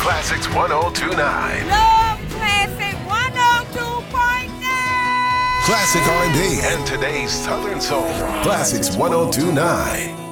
Classics 1029. Love Classic 102.9. Classic R&B and today's Southern Soul. Classics 1029.